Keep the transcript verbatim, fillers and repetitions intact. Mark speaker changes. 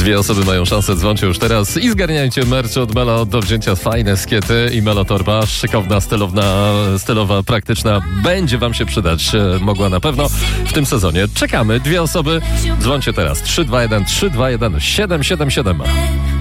Speaker 1: Dwie osoby mają szansę, dzwońcie już teraz i zgarniajcie merch od Melo, do wzięcia fajne skiety i Melo torba, szykowna, stylowna, stylowa, praktyczna, będzie wam się przydać, mogła na pewno w tym sezonie. Czekamy, dwie osoby, dzwońcie teraz, trzy dwa jeden trzy dwa jeden siedem siedem siedem.